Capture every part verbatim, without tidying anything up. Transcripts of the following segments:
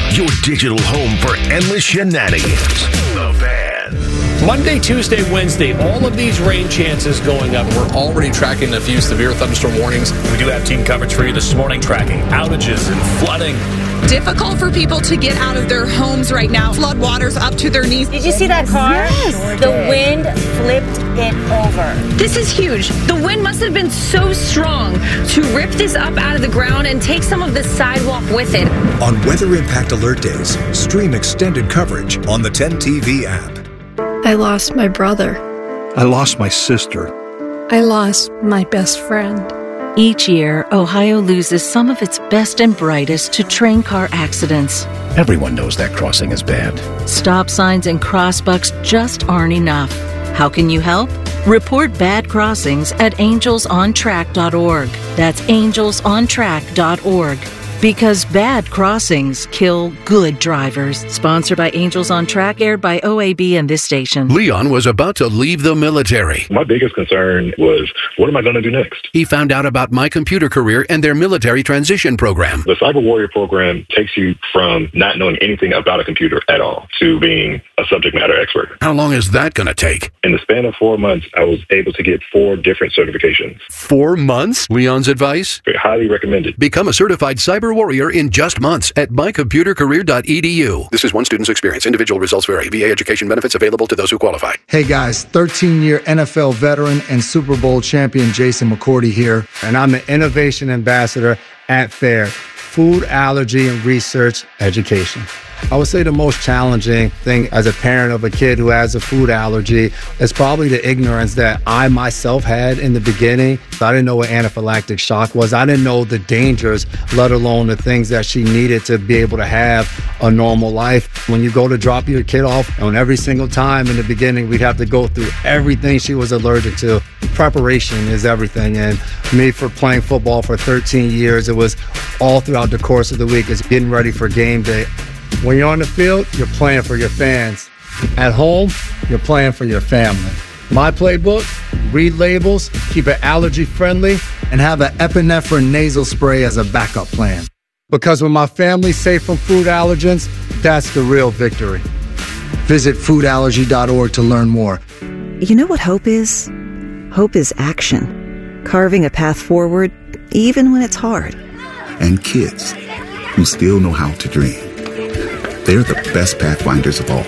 your digital home for endless shenanigans. The Fan. Monday, Tuesday, Wednesday, all of these rain chances going up. We're already tracking a few severe thunderstorm warnings. We do have team coverage for you this morning, tracking outages and flooding. Difficult for people to get out of their homes right now. Flood waters up to their knees. Did you see that car? Yes. The wind flipped it over. This is huge. The wind must have been so strong to rip this up out of the ground and take some of the sidewalk with it. On Weather Impact Alert Days, stream extended coverage on the ten T V app. I lost my brother. I lost my sister. I lost my best friend. Each year, Ohio loses some of its best and brightest to train car accidents. Everyone knows that crossing is bad. Stop signs and crossbucks just aren't enough. How can you help? Report bad crossings at angels on track dot org. That's angels on track dot org. Because bad crossings kill good drivers. Sponsored by Angels on Track, aired by O A B and this station. Leon was about to leave the military. My biggest concern was, what am I going to do next? He found out about My Computer Career and their military transition program. The Cyber Warrior program takes you from not knowing anything about a computer at all to being a subject matter expert. How long is that going to take? In the span of four months, I was able to get four different certifications. Four months? Leon's advice? Highly recommended. Become a certified cyber warrior in just months at my computer career dot e d u. This is one student's experience. Individual results vary. V A education benefits available to those who qualify. Hey guys, thirteen-year N F L veteran and Super Bowl champion Jason McCourty here, and I'm the Innovation Ambassador at FAIR, Food Allergy and Research Education. I would say the most challenging thing as a parent of a kid who has a food allergy is probably the ignorance that I myself had in the beginning. I didn't know what anaphylactic shock was. I didn't know the dangers, let alone the things that she needed to be able to have a normal life. When you go to drop your kid off, and every single time in the beginning, we'd have to go through everything she was allergic to. Preparation is everything. And me, for playing football for thirteen years, it was all throughout the course of the week. It's getting ready for game day. When you're on the field, you're playing for your fans. At home, you're playing for your family. My playbook, read labels, keep it allergy friendly, and have an epinephrine nasal spray as a backup plan. Because when my family's safe from food allergens, that's the real victory. Visit food allergy dot org to learn more. You know what hope is? Hope is action. Carving a path forward, even when it's hard. And kids who still know how to dream. They're the best pathfinders of all.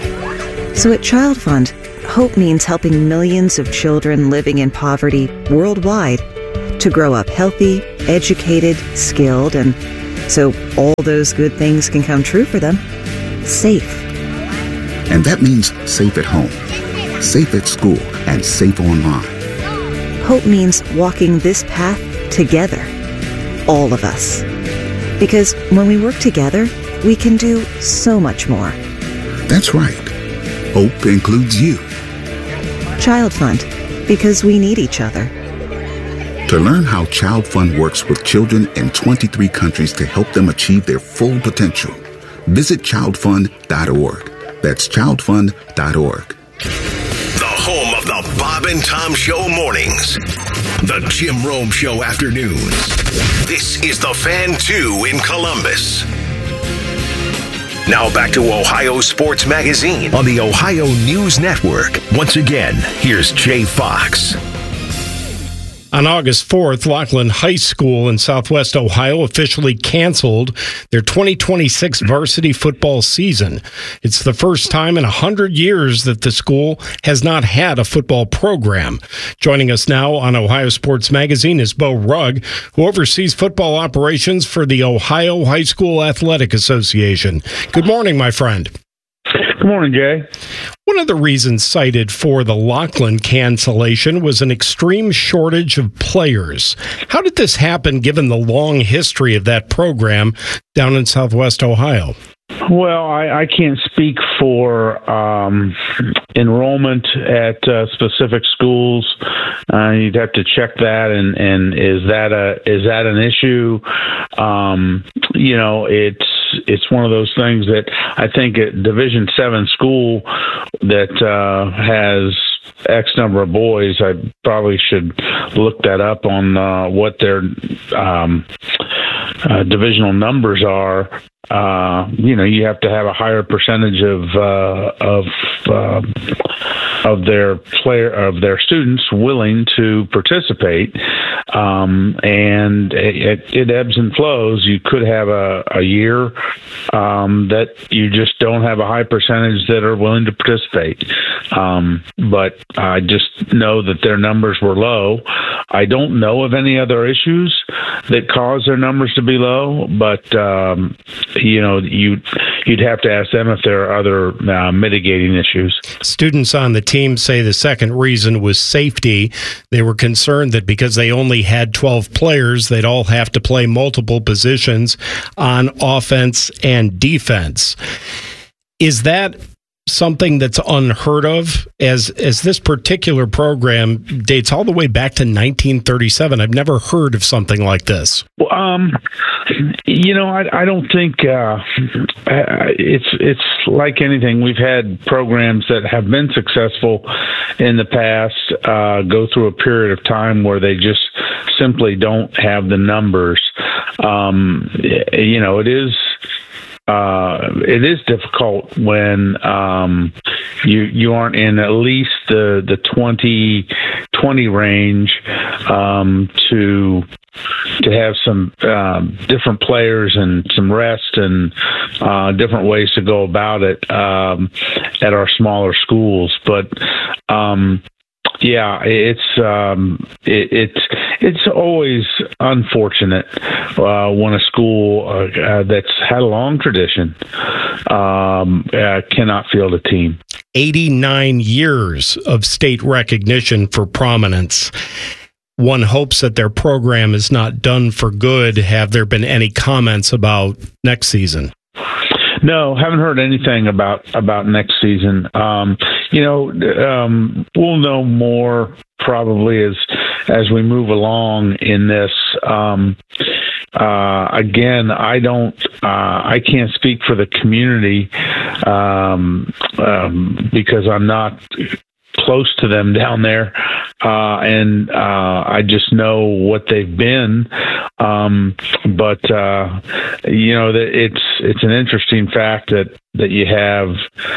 So at Child Fund, hope means helping millions of children living in poverty worldwide to grow up healthy, educated, skilled, and so all those good things can come true for them, safe. And that means safe at home, safe at school, and safe online. Hope means walking this path together, all of us. Because when we work together, we can do so much more. That's right. Hope includes you. Child Fund, because we need each other. To learn how Child Fund works with children in twenty-three countries to help them achieve their full potential, visit child fund dot org. That's child fund dot org. The home of the Bob and Tom Show mornings. The Jim Rome Show afternoons. This is The Fan two in Columbus. Now back to Ohio Sports Magazine on the Ohio News Network. Once again, here's Jay Fox. On August fourth, Laughlin High School in Southwest Ohio officially canceled their twenty twenty-six varsity football season. It's the first time in one hundred years that the school has not had a football program. Joining us now on Ohio Sports Magazine is Bo Rugg, who oversees football operations for the Ohio High School Athletic Association. Good morning, my friend. Good morning, Jay. One of the reasons cited for the Laughlin cancellation was an extreme shortage of players. How did this happen, given the long history of that program down in Southwest Ohio? Well, I, I can't speak for um, enrollment at uh, specific schools. Uh, you'd have to check that, and, and is that a is that an issue? Um, you know, it's it's one of those things that I think at Division Seven school that uh, has X number of boys, I probably should look that up on uh, what their um, uh, divisional numbers are. uh, you know, you have to have a higher percentage of uh, of uh, of their player of their students willing to participate, um, and it, it ebbs and flows. You could have a, a year um, that you just don't have a high percentage that are willing to participate. Um, but I just know that their numbers were low. I don't know of any other issues that cause their numbers to be low, but um, you know, you you'd have to ask them if there are other uh, mitigating issues. Students on the team say the second reason was safety. They were concerned that because they only had twelve players, they'd all have to play multiple positions on offense and defense. Is that something that's unheard of, as as this particular program dates all the way back to nineteen thirty-seven? I've never heard of something like this. Well, um, you know, I, I don't think uh, it's it's like anything. We've had programs that have been successful in the past uh, go through a period of time where they just simply don't have the numbers. Um, you know, it is. Uh, it is difficult when um, you you aren't in at least the the twenty, twenty range um, to to have some um, different players and some rest and uh, different ways to go about it um, at our smaller schools. But um, yeah, it's um, it, it's it's always unfortunate uh, when a school uh, uh, that's had a long tradition um, uh, cannot field a team. eighty-nine years of state recognition for prominence. One hopes that their program is not done for good. Have there been any comments about next season? No, haven't heard anything about, about next season. Um, you know, um, we'll know more probably as as we move along in this. Um, uh, again, I don't, uh, I can't speak for the community um, um, because I'm not close to them down there, uh, and uh, I just know what they've been. Um, but uh, you know, that it's it's an interesting fact that that you have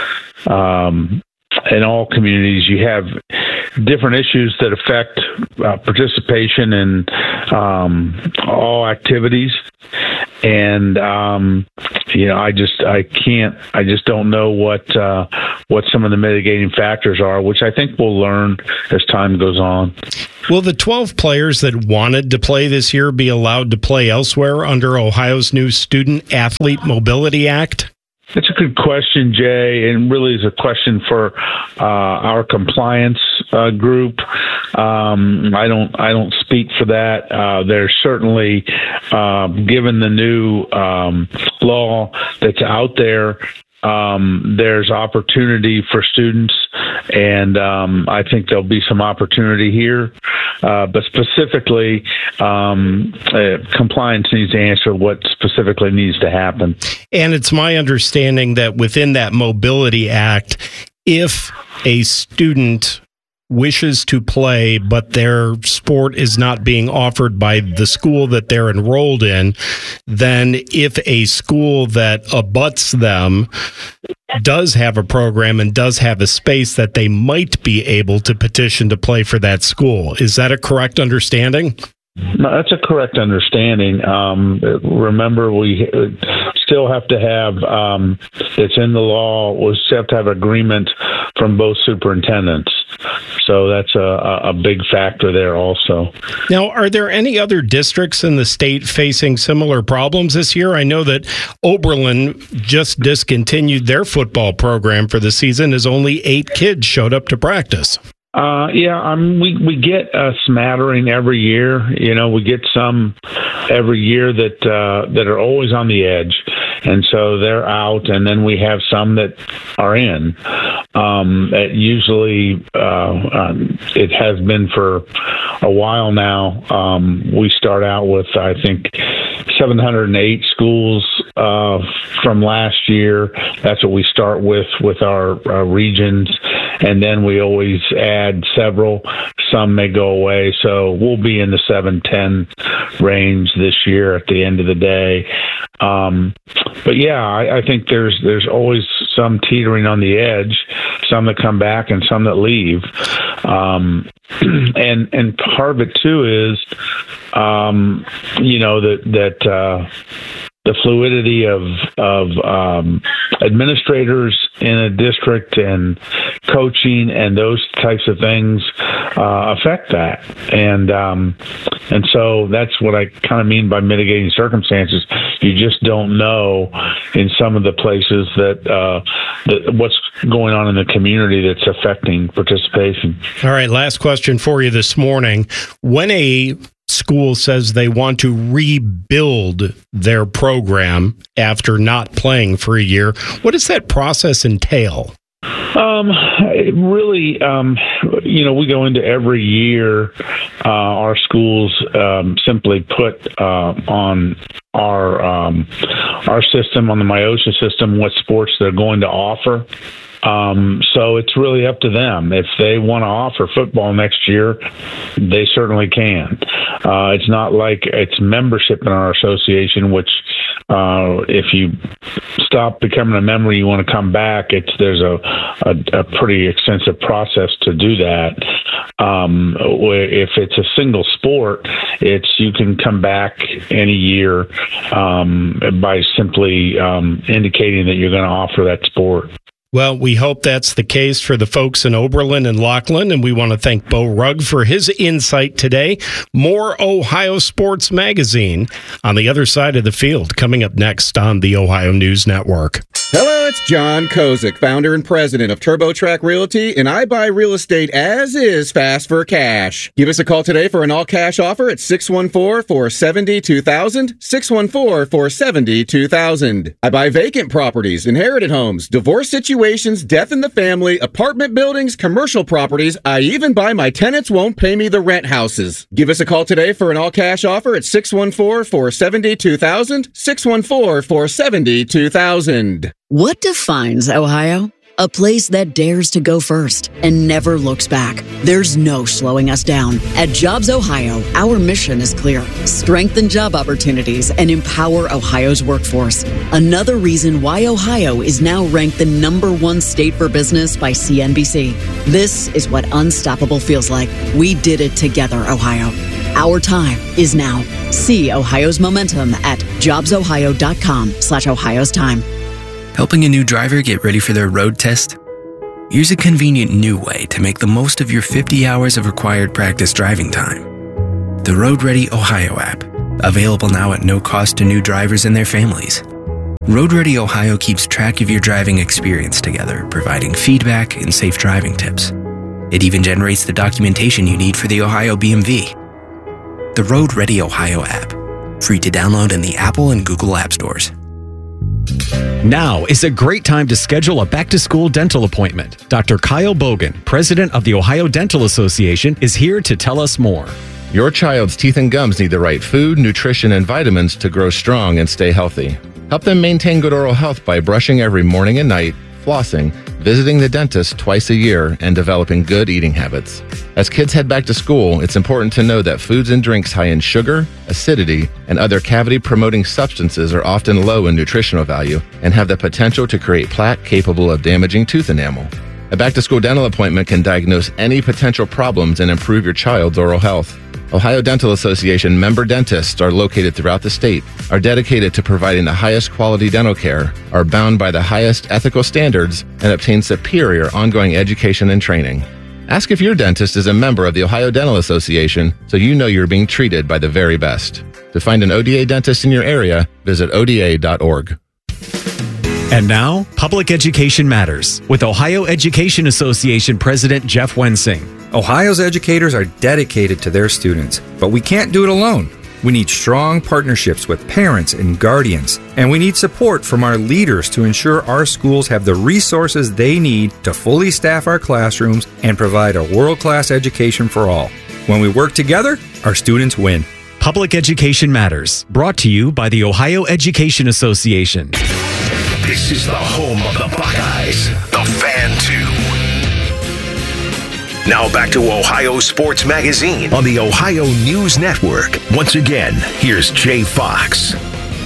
um, in all communities. You have different issues that affect uh, participation in um, all activities. And um, you know, I just I can't I just don't know what uh, what some of the mitigating factors are, which I think we'll learn as time goes on. Will the twelve players that wanted to play this year be allowed to play elsewhere under Ohio's new Student Athlete Mobility Act? That's a good question, Jay, and really is a question for uh, our compliance uh, group. Um, I don't, I don't speak for that. Uh, there's certainly, uh, given the new um, law that's out there, um, there's opportunity for students, and um, I think there'll be some opportunity here. Uh, but specifically, um, uh, compliance needs to answer what specifically needs to happen. And it's my understanding that within that Mobility Act, if a student wishes to play, but their sport is not being offered by the school that they're enrolled in, then if a school that abuts them does have a program and does have a space, that they might be able to petition to play for that school. Is that a correct understanding? No, that's a correct understanding. Um, remember, we still have to have, um, it's in the law, we still have to have agreement from both superintendents. So that's a, a big factor there also. Now, are there any other districts in the state facing similar problems this year? I know that Oberlin just discontinued their football program for the season as only eight kids showed up to practice. Uh, yeah, um, we, we get a smattering every year. You know, we get some every year that uh, that are always on the edge, and so they're out. And then we have some that are in. Um, that usually, uh, um, it has been for a while now. Um, we start out with, I think, seven hundred eight schools uh, from last year. That's what we start with with our, our regions. and then we always add several. Some may go away, so we'll be in the seven ten range this year at the end of the day. Um, but yeah, I, I think there's there's always some teetering on the edge, some that come back and some that leave. Um, and and part of it too is, um, you know, that that uh, the fluidity of of um, administrators in a district and coaching and those types of things uh, affect that. And um, and so that's what I kind of mean by mitigating circumstances. You just don't know in some of the places that, uh, that what's going on in the community that's affecting participation. All right, last question for you this morning. When a school says they want to rebuild their program after not playing for a year, what does that process entail? Um, it really, um, you know, we go into every year, uh, our schools um, simply put uh, on our um, our system, on the MyOSHA system, what sports they're going to offer. Um, so it's really up to them. If they want to offer football next year, they certainly can. Uh, it's not like it's membership in our association, which uh, if you stop becoming a member, you want to come back. It's there's a, a, a pretty extensive process to do that. Um, if it's a single sport, it's you can come back any year um, by simply um, indicating that you're going to offer that sport. Well, we hope that's the case for the folks in Oberlin and Lockland, and we want to thank Bo Rugg for his insight today. More Ohio Sports Magazine on the other side of the field, coming up next on the Ohio News Network. Hello, it's John Kozik, founder and president of TurboTrack Realty, and I buy real estate as is, fast for cash. Give us a call today for an all-cash offer at six one four, four seven zero, two thousand, six one four, four seven zero, two thousand. I buy vacant properties, inherited homes, divorce situations, death in the family, apartment buildings, commercial properties. I even buy my tenants won't pay me the rent houses. Give us a call today for an all-cash offer at six one four, four seven zero, two thousand, six one four, four seven zero, two thousand. What defines Ohio? A place that dares to go first and never looks back. There's no slowing us down. At Jobs Ohio, our mission is clear. Strengthen job opportunities and empower Ohio's workforce. Another reason why Ohio is now ranked the number one state for business by C N B C. This is what unstoppable feels like. We did it together, Ohio. Our time is now. See Ohio's momentum at jobsohio.com slash Ohio's time. Helping a new driver get ready for their road test? Here's a convenient new way to make the most of your fifty hours of required practice driving time. The Road Ready Ohio app, available now at no cost to new drivers and their families. Road Ready Ohio keeps track of your driving experience together, providing feedback and safe driving tips. It even generates the documentation you need for the Ohio B M V. The Road Ready Ohio app, free to download in the Apple and Google App Stores. Now is a great time to schedule a back-to-school dental appointment. Doctor Kyle Bogan, president of the Ohio Dental Association, is here to tell us more. Your child's teeth and gums need the right food, nutrition, and vitamins to grow strong and stay healthy. Help them maintain good oral health by brushing every morning and night, flossing, visiting the dentist twice a year, and developing good eating habits. As kids head back to school, it's important to know that foods and drinks high in sugar, acidity, and other cavity-promoting substances are often low in nutritional value and have the potential to create plaque capable of damaging tooth enamel. A back-to-school dental appointment can diagnose any potential problems and improve your child's oral health. Ohio Dental Association member dentists are located throughout the state, are dedicated to providing the highest quality dental care, are bound by the highest ethical standards, and obtain superior ongoing education and training. Ask if your dentist is a member of the Ohio Dental Association so you know you're being treated by the very best. To find an O D A dentist in your area, visit O D A dot org. And now, Public Education Matters with Ohio Education Association President Jeff Wensing. Ohio's educators are dedicated to their students, but we can't do it alone. We need strong partnerships with parents and guardians, and we need support from our leaders to ensure our schools have the resources they need to fully staff our classrooms and provide a world-class education for all. When we work together, our students win. Public Education Matters, brought to you by the Ohio Education Association. This is the home of the Buckeyes, the Fan two. Now back to Ohio Sports Magazine on the Ohio News Network. Once again, here's Jay Fox.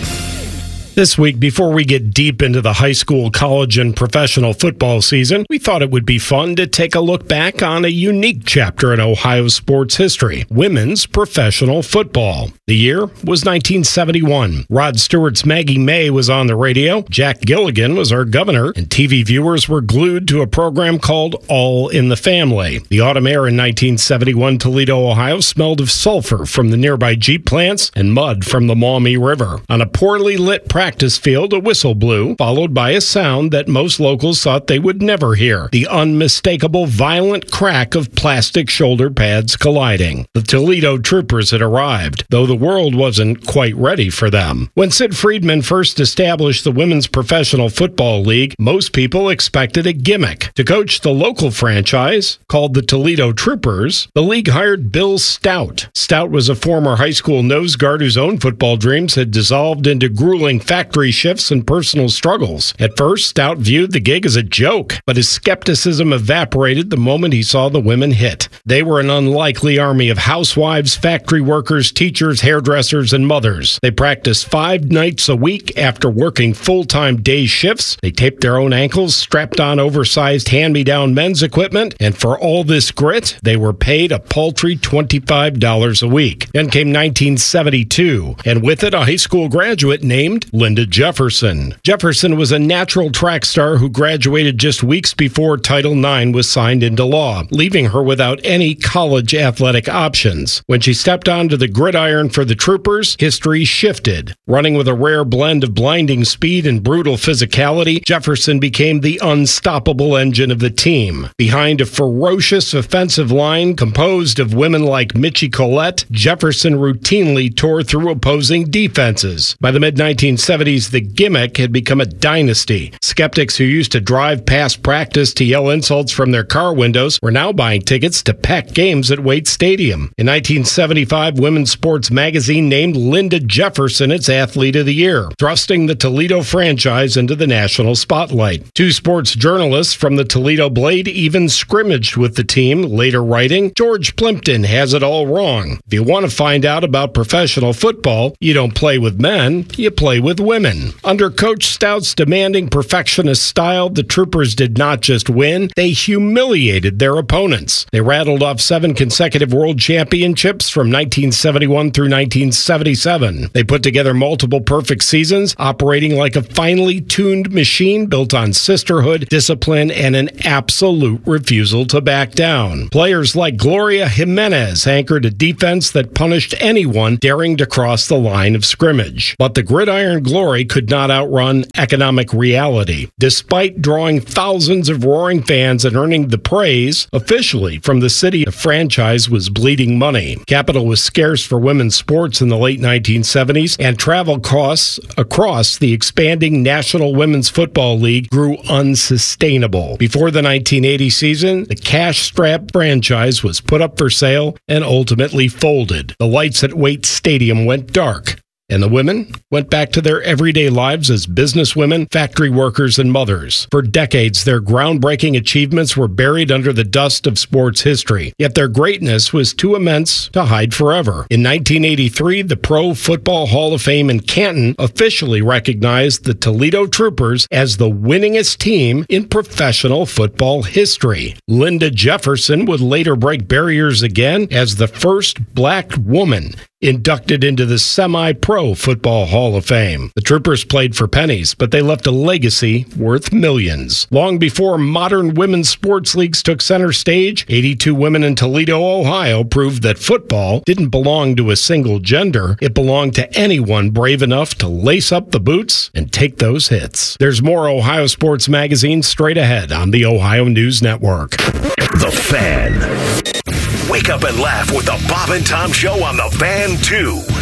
This week, before we get deep into the high school, college, and professional football season, we thought it would be fun to take a look back on a unique chapter in Ohio sports history, women's professional football. The year was nineteen seventy-one. Rod Stewart's Maggie May was on the radio, Jack Gilligan was our governor, and T V viewers were glued to a program called All in the Family. The autumn air in nineteen seventy-one Toledo, Ohio smelled of sulfur from the nearby Jeep plants and mud from the Maumee River. On a poorly lit practice practice field, a whistle blew, followed by a sound that most locals thought they would never hear, the unmistakable violent crack of plastic shoulder pads colliding. The Toledo Troopers had arrived, though the world wasn't quite ready for them. When Sid Friedman first established the Women's Professional Football League, most people expected a gimmick. To coach the local franchise, called the Toledo Troopers, the league hired Bill Stout. Stout was a former high school nose guard whose own football dreams had dissolved into grueling factory shifts and personal struggles. At first, Stout viewed the gig as a joke, but his skepticism evaporated the moment he saw the women hit. They were an unlikely army of housewives, factory workers, teachers, hairdressers, and mothers. They practiced five nights a week after working full-time day shifts. They taped their own ankles, strapped on oversized hand-me-down men's equipment, and for all this grit, they were paid a paltry twenty-five dollars a week. Then came nineteen seventy-two, and with it a high school graduate named Linda Jefferson. Jefferson was a natural track star who graduated just weeks before Title nine was signed into law, leaving her without any college athletic options. When she stepped onto the gridiron for the Troopers, history shifted. Running with a rare blend of blinding speed and brutal physicality, Jefferson became the unstoppable engine of the team. Behind a ferocious offensive line composed of women like Mitchie Collette, Jefferson routinely tore through opposing defenses. By the mid nineteen seventies, the gimmick had become a dynasty. Skeptics who used to drive past practice to yell insults from their car windows were now buying tickets to packed games at Wade Stadium. In nineteen seventy-five, Women's Sports Magazine named Linda Jefferson its Athlete of the Year, thrusting the Toledo franchise into the national spotlight. Two sports journalists from the Toledo Blade even scrimmaged with the team, later writing, "George Plimpton has it all wrong. If you want to find out about professional football, you don't play with men, you play with women." Under Coach Stout's demanding perfectionist style, the Troopers did not just win, they humiliated their opponents. They rattled off seven consecutive world championships from nineteen seventy-one through nineteen seventy-seven. They put together multiple perfect seasons, operating like a finely tuned machine built on sisterhood, discipline, and an absolute refusal to back down. Players like Gloria Jimenez anchored a defense that punished anyone daring to cross the line of scrimmage. But the gridiron glory could not outrun economic reality. Despite drawing thousands of roaring fans and earning the praise, officially, from the city, the franchise was bleeding money. Capital was scarce for women's sports in the late nineteen seventies, and travel costs across the expanding National Women's Football League grew unsustainable. Before the nineteen eighty season, the cash-strapped franchise was put up for sale and ultimately folded. The lights at Wade Stadium went dark, and the women went back to their everyday lives as businesswomen, factory workers, and mothers. For decades, their groundbreaking achievements were buried under the dust of sports history, yet their greatness was too immense to hide forever. In nineteen eighty-three, the Pro Football Hall of Fame in Canton officially recognized the Toledo Troopers as the winningest team in professional football history. Linda Jefferson would later break barriers again as the first black woman inducted into the Semi-Pro Football Hall of Fame. The Troopers played for pennies, but they left a legacy worth millions. Long before modern women's sports leagues took center stage, eighty-two women in Toledo, Ohio proved that football didn't belong to a single gender. It belonged to anyone brave enough to lace up the boots and take those hits. There's more Ohio Sports Magazine straight ahead on the Ohio News Network. The Fan. Wake up and laugh with the Bob and Tom Show on The Fan two.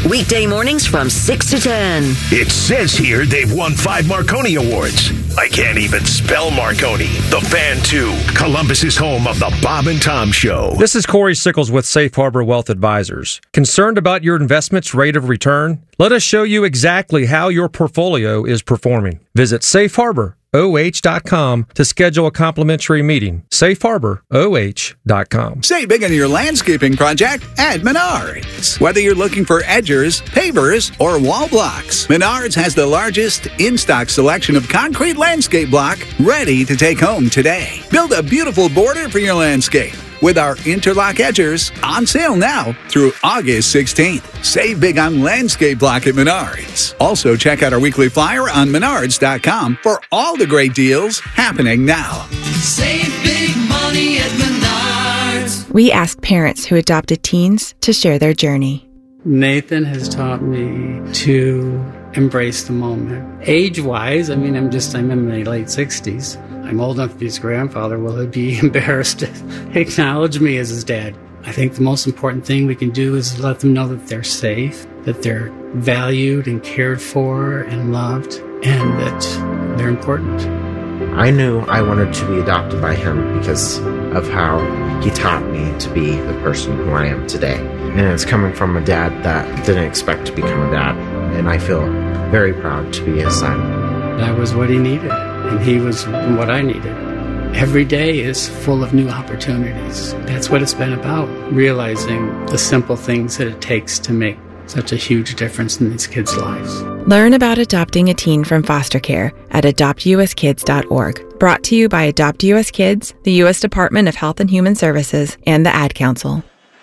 Weekday mornings from six to ten. It says here they've won five Marconi Awards. I can't even spell Marconi. The Fan two, Columbus's home of the Bob and Tom Show. This is Corey Sickles with Safe Harbor Wealth Advisors. Concerned about your investment's rate of return? Let us show you exactly how your portfolio is performing. Visit safe harbor O H dot com to schedule a complimentary meeting. safe harbor O H dot com. Save big on your landscaping project at Menards. Whether you're looking for edgers, pavers, or wall blocks, Menards has the largest in-stock selection of concrete landscape block ready to take home today. Build a beautiful border for your landscape with our interlock edgers on sale now through August sixteenth. Save big on landscape block at Menards. Also, check out our weekly flyer on menards dot com for all the great deals happening now. Save big money at Menards. We asked parents who adopted teens to share their journey. Nathan has taught me to embrace the moment. Age-wise, I mean, I'm just, I'm in my late sixties. I'm old enough to be his grandfather. Will he be embarrassed to acknowledge me as his dad? I think the most important thing we can do is let them know that they're safe, that they're valued and cared for and loved, and that they're important. I knew I wanted to be adopted by him because of how he taught me to be the person who I am today. And it's coming from a dad that didn't expect to become a dad, and I feel very proud to be his son. That was what he needed, and he was what I needed. Every day is full of new opportunities. That's what it's been about, realizing the simple things that it takes to make such a huge difference in these kids' lives. Learn about adopting a teen from foster care at adopt u s kids dot org. Brought to you by Adopt U S Kids, the U S Department of Health and Human Services, and the Ad Council.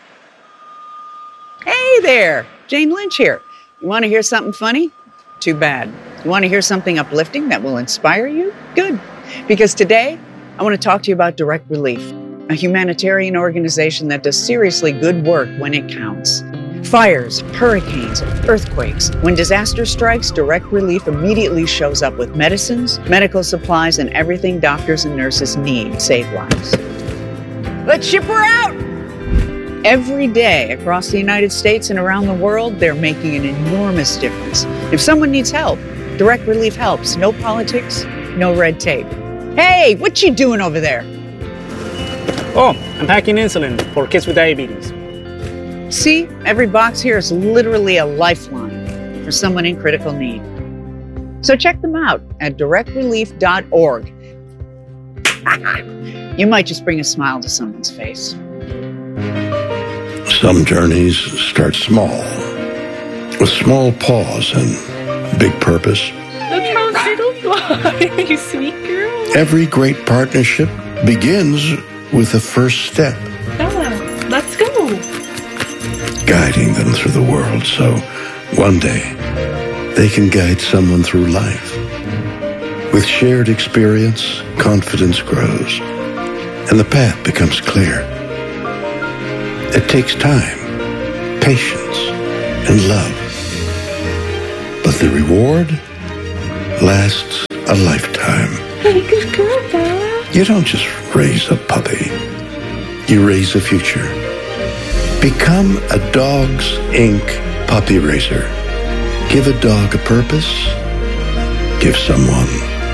Hey there, Jane Lynch here. You want to hear something funny? Too bad. You want to hear something uplifting that will inspire you? Good. Because today, I want to talk to you about Direct Relief, a humanitarian organization that does seriously good work when it counts. Fires, hurricanes, earthquakes. When disaster strikes, Direct Relief immediately shows up with medicines, medical supplies, and everything doctors and nurses need to save lives. Let's ship her out! Every day across the United States and around the world, they're making an enormous difference. If someone needs help, Direct Relief helps. No politics, no red tape. Hey, what you doing over there? Oh, I'm packing insulin for kids with diabetes. See, every box here is literally a lifeline for someone in critical need. So check them out at direct relief dot org. You might just bring a smile to someone's face. Some journeys start small, with small pause and big purpose. Look how little you are, you sweet girl. Every great partnership begins with the first step. Bella, let's go. Guiding them through the world so one day they can guide someone through life. With shared experience, confidence grows, and the path becomes clear. It takes time, patience, and love. But the reward lasts a lifetime. Hey, good girl, Bella. You don't just raise a puppy. You raise a future. Become a Dogs Incorporated puppy raiser. Give a dog a purpose. Give someone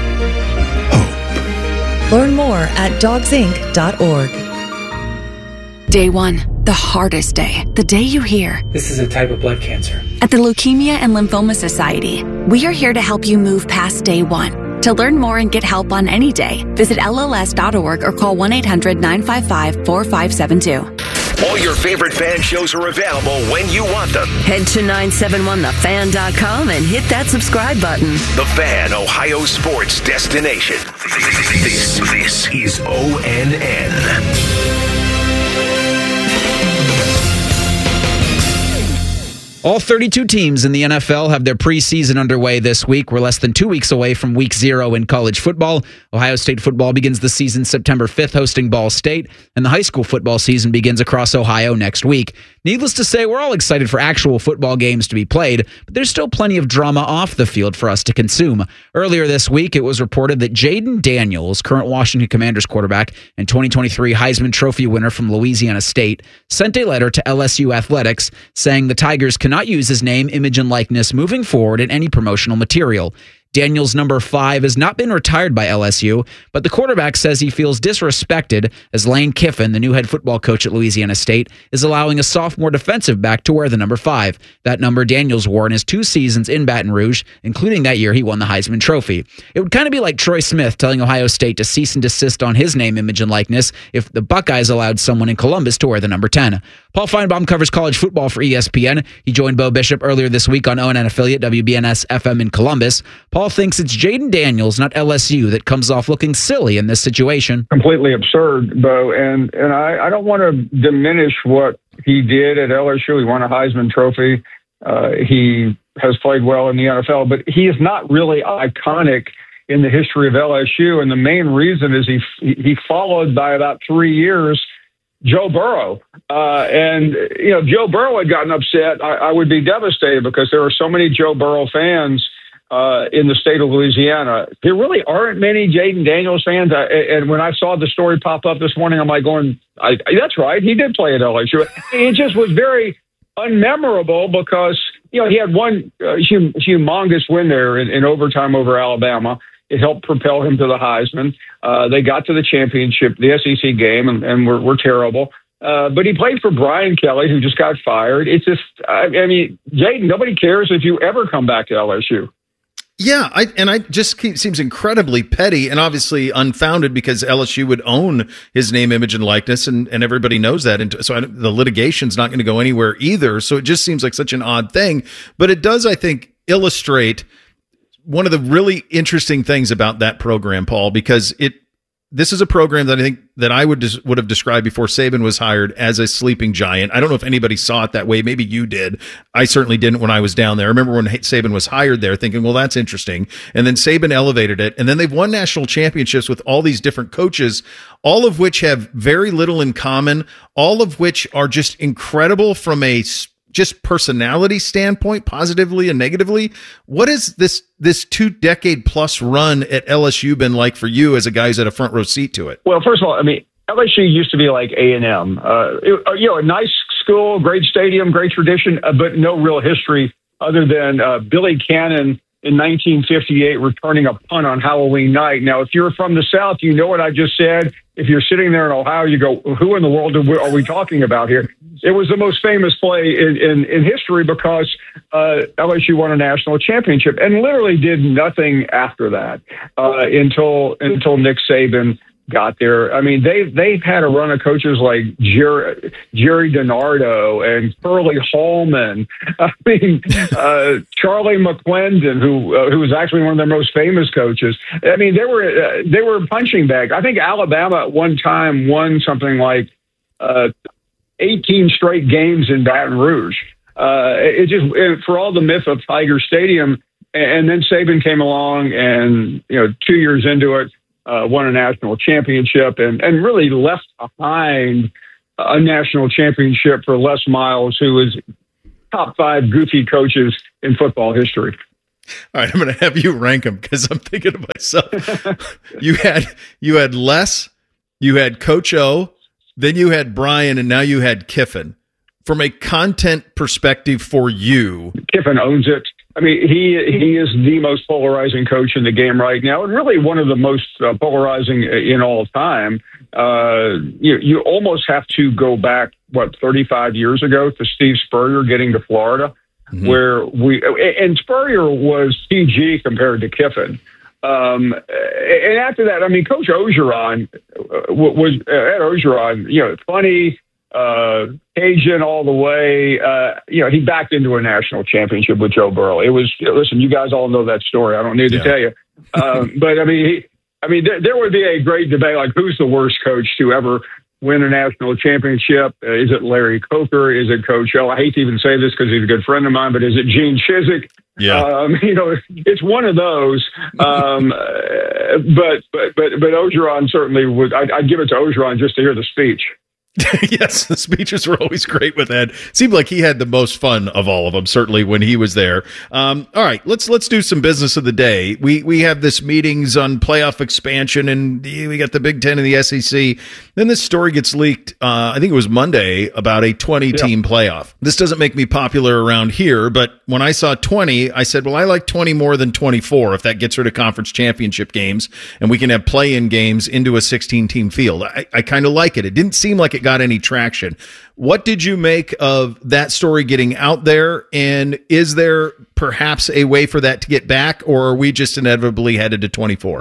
hope. Learn more at dogs inc dot org. Day one, the hardest day, the day you hear, "This is a type of blood cancer." At the Leukemia and Lymphoma Society, we are here to help you move past day one. To learn more and get help on any day, visit L L S dot org or call one eight hundred nine five five four five seven two. All your favorite fan shows are available when you want them. Head to nine seven one the fan dot com and hit that subscribe button. The Fan, Ohio sports destination. This, this is O N N. All thirty-two teams in the N F L have their preseason underway this week. We're less than two weeks away from week zero in college football. Ohio State football begins the season September fifth, hosting Ball State, and the high school football season begins across Ohio next week. Needless to say, we're all excited for actual football games to be played, but there's still plenty of drama off the field for us to consume. Earlier this week, it was reported that Jaden Daniels, current Washington Commanders quarterback and twenty twenty-three Heisman Trophy winner from Louisiana State, sent a letter to L S U Athletics saying the Tigers can cannot use his name, image, and likeness moving forward in any promotional material. Daniels' number five has not been retired by L S U, but the quarterback says he feels disrespected as Lane Kiffin, the new head football coach at Louisiana State, is allowing a sophomore defensive back to wear the number five. That number Daniels wore in his two seasons in Baton Rouge, including that year he won the Heisman Trophy. It would kind of be like Troy Smith telling Ohio State to cease and desist on his name, image, and likeness if the Buckeyes allowed someone in Columbus to wear the number ten. Paul Feinbaum covers college football for E S P N. He joined Bo Bishop earlier this week on O N N affiliate W B N S F M in Columbus. Paul thinks it's Jayden Daniels, not L S U, that comes off looking silly in this situation. Completely absurd, Bo, and and I, I don't want to diminish what he did at L S U. He won a Heisman Trophy. Uh, he has played well in the N F L, but he is not really iconic in the history of L S U, and the main reason is he he followed by about three years Joe Burrow. Uh, and, you know, if Joe Burrow had gotten upset, I, I would be devastated because there are so many Joe Burrow fans uh, in the state of Louisiana. There really aren't many Jayden Daniels fans. I, and when I saw the story pop up this morning, I'm like going, I, that's right, he did play at L S U. It just was very unmemorable because, you know, he had one uh, hum, humongous win there in, in overtime over Alabama. It helped propel him to the Heisman. Uh, they got to the championship, the S E C game, and, and were, were terrible. Uh, but he played for Brian Kelly, who just got fired. It's just, I, I mean, Jayden, nobody cares if you ever come back to L S U. Yeah, I, and I just keep, seems incredibly petty and obviously unfounded because L S U would own his name, image, and likeness, and, and everybody knows that. And so I, the litigation's not going to go anywhere either. So it just seems like such an odd thing. But it does, I think, illustrate one of the really interesting things about that program, Paul, because it this is a program that I think that I would would have described before Saban was hired as a sleeping giant. I don't know if anybody saw it that way. Maybe you did. I certainly didn't when I was down there. I remember when Saban was hired there thinking, well, that's interesting. And then Saban elevated it. And then they've won national championships with all these different coaches, all of which have very little in common, all of which are just incredible from a just personality standpoint, positively and negatively. What has this this two decade plus run at L S U been like for you as a guy who's had a front row seat to it? Well, first of all, I mean, L S U used to be like A and M. Uh, it, you know, a nice school, great stadium, great tradition, uh, but no real history other than uh, Billy Cannon in nineteen fifty-eight returning a punt on Halloween night. Now, if you're from the South, you know what I just said. If you're sitting there in Ohio, you go, who in the world are we talking about here? It was the most famous play in, in, in history because uh, L S U won a national championship and literally did nothing after that uh, until until Nick Saban got there. I mean, they've, they've had a run of coaches like Jerry, Jerry DiNardo and Curly Holman. I mean, uh, Charlie McClendon, who uh, who was actually one of their most famous coaches. I mean, they were uh, they were punching bags. I think Alabama at one time won something like uh, eighteen straight games in Baton Rouge. Uh, it just it, for all the myth of Tiger Stadium, and then Saban came along, and you know, two years into it, Uh, won a national championship and, and really left behind a national championship for Les Miles, who is top five goofy coaches in football history. All right, I'm going to have you rank them because I'm thinking to myself, you had you had Les, you had Coach O, then you had Brian, and now you had Kiffin. From a content perspective for you, Kiffin owns it. I mean, he he is the most polarizing coach in the game right now, and really one of the most uh, polarizing in all time. Uh, you you almost have to go back what thirty-five years ago to Steve Spurrier getting to Florida, mm-hmm. where we and Spurrier was P G compared to Kiffin. Um, and after that, I mean, Coach Orgeron was at Orgeron, you know, funny. Uh, Cajun all the way. Uh, you know, he backed into a national championship with Joe Burrow. It was, listen, you guys all know that story. I don't need yeah. to tell you. Um, but I mean, he, I mean, there, there would be a great debate, like who's the worst coach to ever win a national championship? Uh, is it Larry Coker? Is it Coach O? I hate to even say this because he's a good friend of mine, but is it Gene Chizik? Yeah. Um, you know, it's one of those. Um, uh, but, but, but, but Orgeron certainly would, I'd, I'd give it to Orgeron just to hear the speech. Yes, the speeches were always great with Ed. Seemed like he had the most fun of all of them, certainly when he was there. Um, all right, let's let's do some business of the day. We we have this meetings on playoff expansion, and we got the Big Ten and the S E C. Then this story gets leaked, uh, I think it was Monday, about a twenty-team yeah. playoff. This doesn't make me popular around here, but when I saw twenty, I said, well, I like twenty more than twenty-four if that gets rid of conference championship games, and we can have play-in games into a sixteen-team field. I, I kind of like it. It didn't seem like it got any traction. What did you make of that story getting out there? And is there perhaps a way for that to get back, or are we just inevitably headed to twenty-four?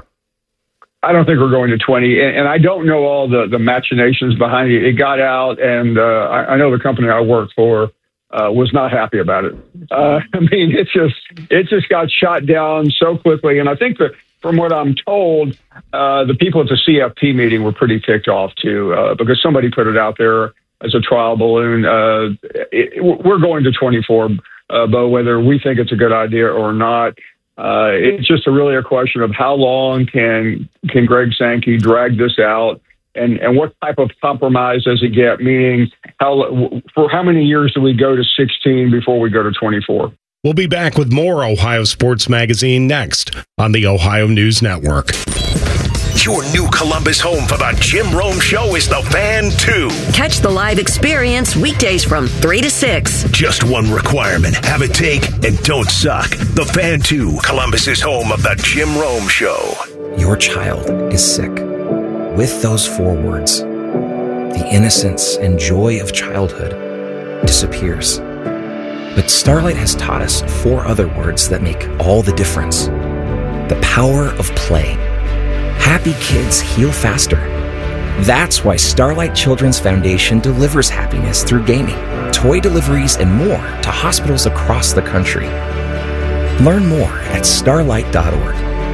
I don't think we're going to twenty, and, and I don't know all the, the machinations behind it. It got out, and uh, I, I know the company I work for uh, was not happy about it. Uh, I mean, it just it just got shot down so quickly, and I think that from what I'm told, uh, the people at the C F P meeting were pretty ticked off too, uh, because somebody put it out there as a trial balloon. Uh, it, we're going to twenty-four, uh, Bo, whether we think it's a good idea or not. Uh, it's just a really a question of how long can can Greg Sankey drag this out, and, and what type of compromise does he get? Meaning, how for how many years do we go to sixteen before we go to twenty-four? We'll be back with more Ohio Sports Magazine next on the Ohio News Network. Your new Columbus home for the Jim Rome Show is the Fan two. Catch the live experience weekdays from three to six. Just one requirement. Have a take and don't suck. The Fan two, Columbus's home of the Jim Rome Show. Your child is sick. With those four words, the innocence and joy of childhood disappears. But Starlight has taught us four other words that make all the difference. The power of play. Happy kids heal faster. That's why Starlight Children's Foundation delivers happiness through gaming, toy deliveries, and more to hospitals across the country. Learn more at starlight dot org.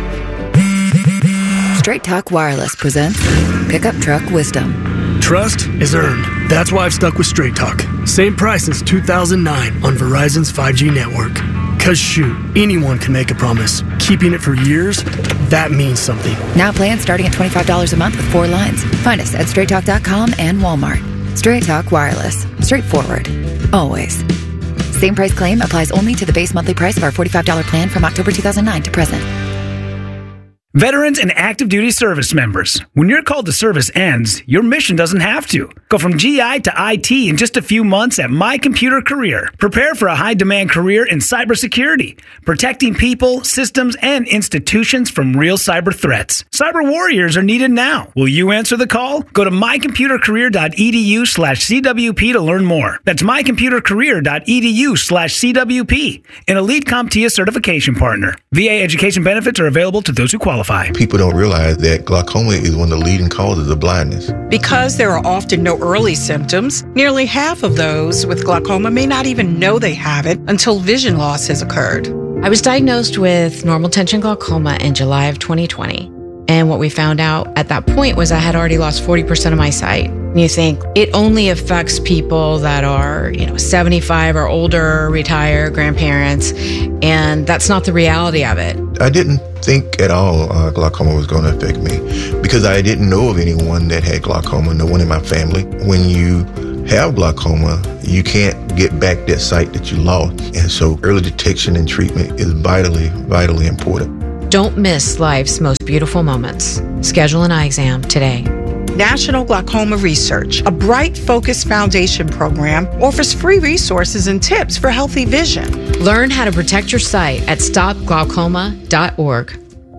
Straight Talk Wireless presents Pickup Truck Wisdom. Trust is earned. That's why I've stuck with Straight Talk. Same price since two thousand nine on Verizon's five G network. Cause shoot, anyone can make a promise. Keeping it for years, that means something. Now plans starting at twenty-five dollars a month with four lines. Find us at straight talk dot com and Walmart. Straight Talk Wireless. Straightforward. Always. Same price claim applies only to the base monthly price of our forty-five dollars plan from October two thousand nine to present. Veterans and active duty service members, when your call to service ends, your mission doesn't have to. Go from G I to I T in just a few months at My Computer Career. Prepare for a high-demand career in cybersecurity, protecting people, systems, and institutions from real cyber threats. Cyber warriors are needed now. Will you answer the call? Go to my computer career dot e d u slash c w p to learn more. That's my computer career dot e d u slash c w p, an Elite CompTIA certification partner. V A education benefits are available to those who qualify. People don't realize that glaucoma is one of the leading causes of blindness. Because there are often no early symptoms, nearly half of those with glaucoma may not even know they have it until vision loss has occurred. I was diagnosed with normal tension glaucoma in July of twenty twenty. And what we found out at that point was I had already lost forty percent of my sight. And you think it only affects people that are, you know, seventy-five or older, retired, grandparents, and that's not the reality of it. I didn't think at all uh, glaucoma was going to affect me because I didn't know of anyone that had glaucoma, no one in my family. When you have glaucoma, you can't get back that sight that you lost. And so early detection and treatment is vitally, vitally important. Don't miss life's most beautiful moments. Schedule an eye exam today. National Glaucoma Research, a Bright Focus Foundation program, offers free resources and tips for healthy vision. Learn how to protect your sight at stop glaucoma dot org.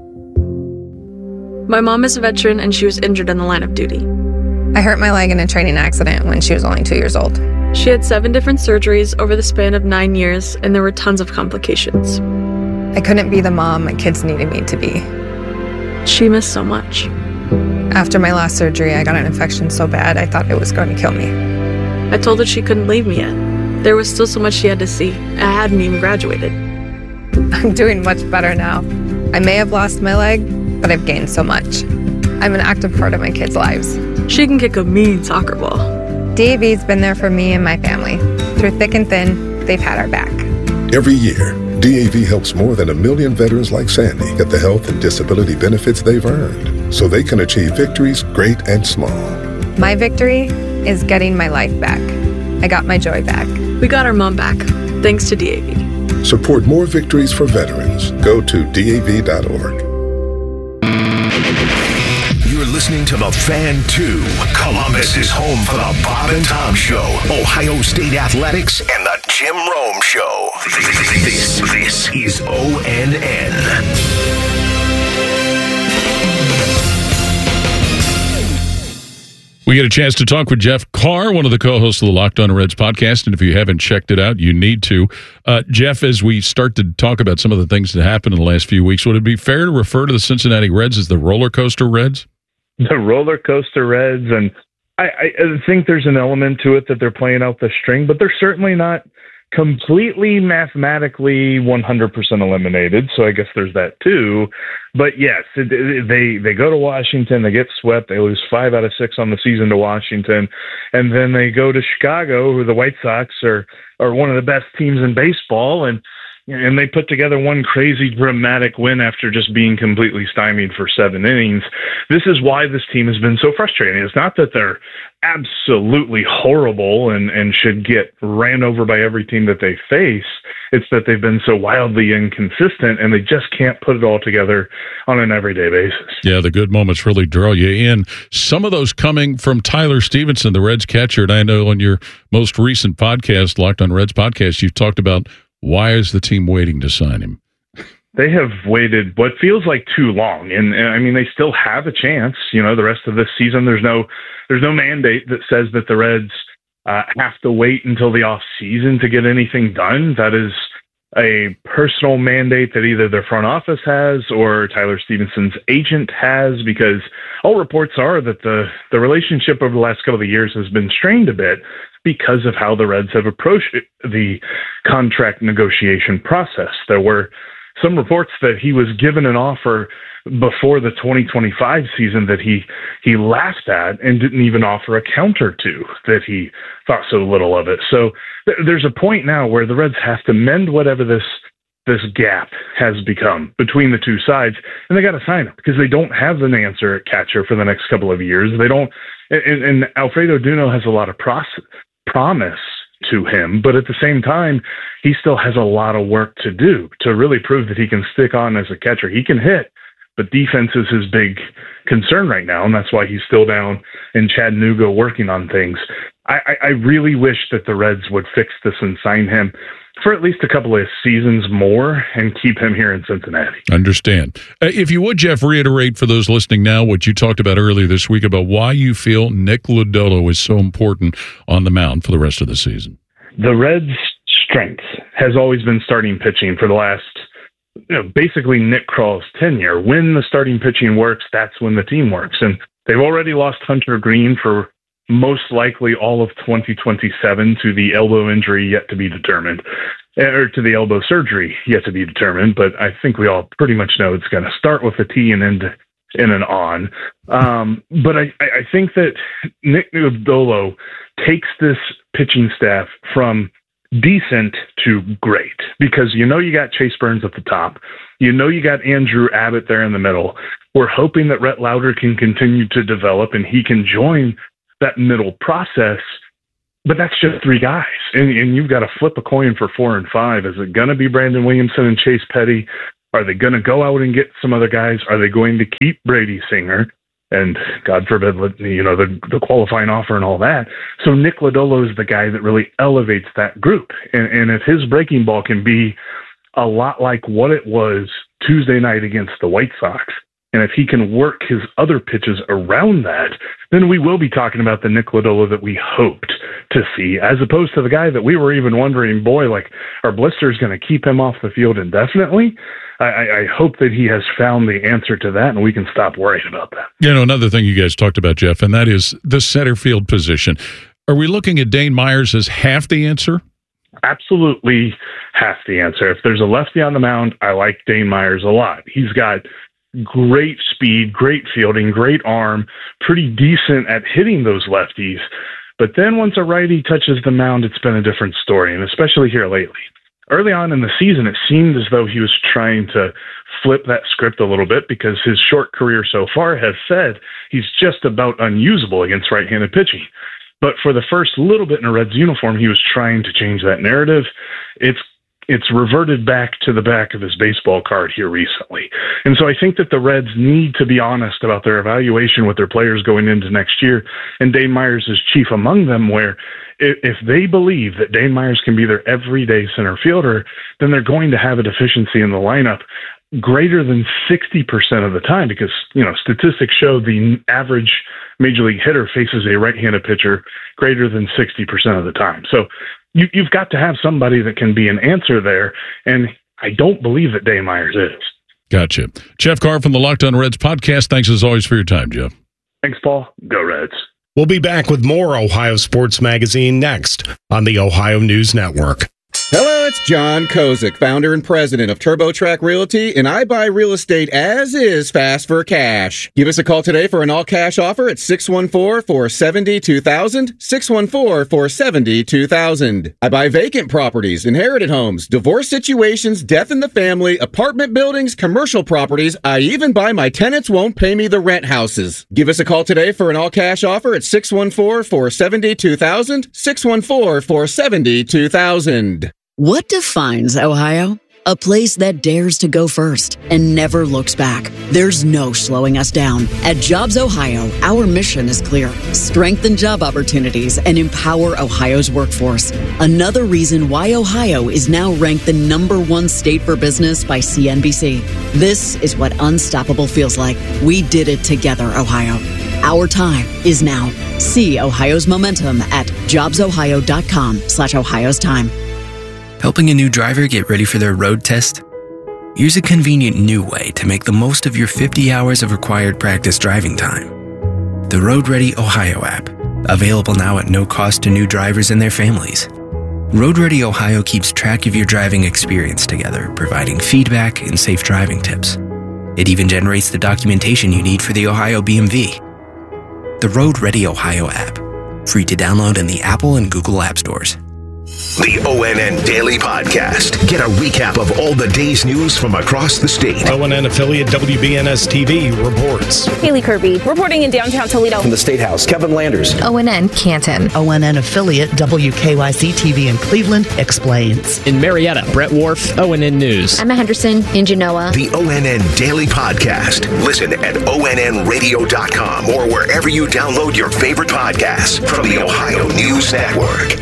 My mom is a veteran and she was injured in the line of duty. I hurt my leg in a training accident when she was only two years old. She had seven different surgeries over the span of nine years, and there were tons of complications. I couldn't be the mom my kids needed me to be. She missed so much. After my last surgery, I got an infection so bad I thought it was going to kill me. I told her she couldn't leave me yet. There was still so much she had to see. I hadn't even graduated. I'm doing much better now. I may have lost my leg, but I've gained so much. I'm an active part of my kids' lives. She can kick a mean soccer ball. D A V's been there for me and my family. Through thick and thin, they've had our back. Every year, D A V helps more than a million veterans like Sandy get the health and disability benefits they've earned so they can achieve victories great and small. My victory is getting my life back. I got my joy back. We got our mom back, thanks to D A V. Support more victories for veterans. Go to D A V dot org. You're listening to The Fan two, Columbus's home for the Bob and Tom Show, Ohio State Athletics, and the Jim Rome Show. This, this is O N N. We get a chance to talk with Jeff Carr, one of the co-hosts of the Locked On Reds podcast, and if you haven't checked it out, you need to. Uh, Jeff, as we start to talk about some of the things that happened in the last few weeks, would it be fair to refer to the Cincinnati Reds as the roller coaster Reds? The roller coaster Reds, and I, I think there's an element to it that they're playing out the string, but they're certainly not completely mathematically one hundred percent eliminated, so I guess there's that too. But yes, it, it, they they go to Washington, they get swept, they lose five out of six on the season to Washington, and then they go to Chicago, who the White Sox are are one of the best teams in baseball, and and they put together one crazy dramatic win after just being completely stymied for seven innings. This is why this team has been so frustrating. It's not that they're absolutely horrible and, and should get ran over by every team that they face. It's that they've been so wildly inconsistent and they just can't put it all together on an everyday basis. Yeah, the good moments really draw you in. Some of those coming from Tyler Stevenson, the Reds catcher. And I know on your most recent podcast, Locked on Reds podcast, you've talked about why is the team waiting to sign him? They have waited what feels like too long. And, and I mean, they still have a chance. You know, the rest of this season, there's no there's no mandate that says that the Reds uh, have to wait until the off season to get anything done. That is a personal mandate that either their front office has or Tyler Stevenson's agent has, because all reports are that the, the relationship over the last couple of years has been strained a bit because of how the Reds have approached the contract negotiation process. There were some reports that he was given an offer before the twenty twenty-five season that he he laughed at and didn't even offer a counter to, that he thought so little of it. So th- there's a point now where the Reds have to mend whatever this this gap has become between the two sides, and they got to sign him because they don't have an answer at catcher for the next couple of years. They don't, and, and Alfredo Duno has a lot of pros- promise to him, but at the same time, he still has a lot of work to do to really prove that he can stick on as a catcher. He can hit, but defense is his big concern right now, and that's why he's still down in Chattanooga working on things. I, I, I really wish that the Reds would fix this and sign him for at least a couple of seasons more and keep him here in Cincinnati. Understand. Uh, if you would, Jeff, reiterate for those listening now what you talked about earlier this week about why you feel Nick Lodolo is so important on the mound for the rest of the season. The Reds' strength has always been starting pitching for the last, you know, basically Nick Krall's tenure. When the starting pitching works, that's when the team works. And they've already lost Hunter Green for most likely all of twenty twenty-seven to the elbow injury yet to be determined, or to the elbow surgery yet to be determined. But I think we all pretty much know it's going to start with a T and end in an on. Um, but I, I think that Nick Lodolo takes this pitching staff from decent to great, because you know you got Chase Burns at the top. You know you got Andrew Abbott there in the middle. We're hoping that Rhett Lauder can continue to develop and he can join that middle process, but that's just three guys. And, and you've got to flip a coin for four and five. Is it going to be Brandon Williamson and Chase Petty? Are they going to go out and get some other guys? Are they going to keep Brady Singer? And God forbid, you know, the, the qualifying offer and all that. So Nick Lodolo is the guy that really elevates that group. And, and if his breaking ball can be a lot like what it was Tuesday night against the White Sox, and if he can work his other pitches around that, then we will be talking about the Nick Lodolo that we hoped to see, as opposed to the guy that we were even wondering, boy, like, are blisters going to keep him off the field indefinitely? I, I hope that he has found the answer to that, and we can stop worrying about that. You know, another thing you guys talked about, Jeff, and that is the center field position. Are we looking at Dane Myers as half the answer? Absolutely half the answer. If there's a lefty on the mound, I like Dane Myers a lot. He's got great speed, great fielding, great arm, pretty decent at hitting those lefties. But then once a righty touches the mound, it's been a different story, and especially here lately. Early on in the season, it seemed as though he was trying to flip that script a little bit, because his short career so far has said he's just about unusable against right-handed pitching. But for the first little bit in a Reds uniform, he was trying to change that narrative. It's it's reverted back to the back of his baseball card here recently. And so I think that the Reds need to be honest about their evaluation with their players going into next year. And Dane Myers is chief among them, where if they believe that Dane Myers can be their everyday center fielder, then they're going to have a deficiency in the lineup greater than sixty percent of the time, because, you know, statistics show the average major league hitter faces a right-handed pitcher greater than sixty percent of the time. So you, you've got to have somebody that can be an answer there, and I don't believe that Dane Myers is. Gotcha. Jeff Carr from the Locked On Reds podcast. Thanks as always for your time, Jeff. Thanks, Paul. Go Reds. We'll be back with more Ohio Sports Magazine next on the Ohio News Network. Hello, it's John Kozik, founder and president of TurboTrack Realty, and I buy real estate as is, fast for cash. Give us a call today for an all-cash offer at six one four, four seven zero, two thousand, six one four, four seven zero, two thousand. I buy vacant properties, inherited homes, divorce situations, death in the family, apartment buildings, commercial properties. I even buy my tenants won't pay me the rent houses. Give us a call today for an all-cash offer at six one four, four seven zero, two thousand, six one four, four seven zero, two thousand. What defines Ohio? A place that dares to go first and never looks back. There's no slowing us down. At Jobs Ohio, our mission is clear. Strengthen job opportunities and empower Ohio's workforce. Another reason why Ohio is now ranked the number one state for business by C N B C. This is what unstoppable feels like. We did it together, Ohio. Our time is now. See Ohio's momentum at jobsohio.com slash Ohio's time. Helping a new driver get ready for their road test? Here's a convenient new way to make the most of your fifty hours of required practice driving time. The Road Ready Ohio app, available now at no cost to new drivers and their families. Road Ready Ohio keeps track of your driving experience together, providing feedback and safe driving tips. It even generates the documentation you need for the Ohio B M V. The Road Ready Ohio app, free to download in the Apple and Google App Stores. The O N N Daily Podcast. Get a recap of all the day's news from across the state. O N N affiliate W B N S T V reports. Haley Kirby reporting in downtown Toledo. From the State House, Kevin Landers. O N N Canton. O N N affiliate W K Y C T V in Cleveland explains. In Marietta, Brett Wharf, O N N News. Emma Henderson in Genoa. The O N N Daily Podcast. Listen at O N N radio dot com or wherever you download your favorite podcasts from the Ohio News Network.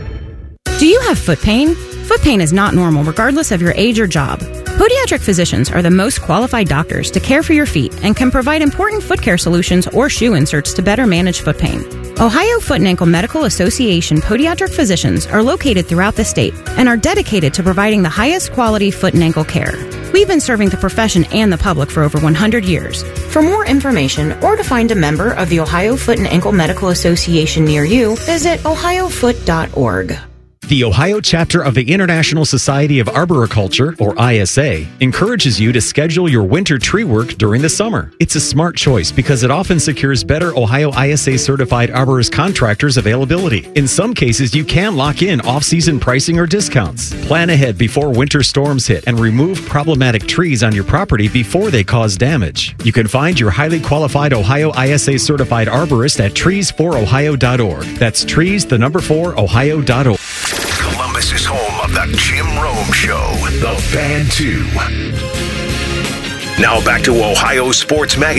Do you have foot pain? Foot pain is not normal regardless of your age or job. Podiatric physicians are the most qualified doctors to care for your feet and can provide important foot care solutions or shoe inserts to better manage foot pain. Ohio Foot and Ankle Medical Association podiatric physicians are located throughout the state and are dedicated to providing the highest quality foot and ankle care. We've been serving the profession and the public for over one hundred years. For more information or to find a member of the Ohio Foot and Ankle Medical Association near you, visit ohio foot dot org. The Ohio chapter of the International Society of Arboriculture, or I S A, encourages you to schedule your winter tree work during the summer. It's a smart choice because it often secures better Ohio I S A certified arborist contractors availability. In some cases, you can lock in off-season pricing or discounts. Plan ahead before winter storms hit and remove problematic trees on your property before they cause damage. You can find your highly qualified Ohio I S A certified arborist at trees for ohio dot org. That's trees, the number four, ohio dot org. Columbus is home of the Jim Rome Show, The Fan two. Now back to Ohio Sports Magazine.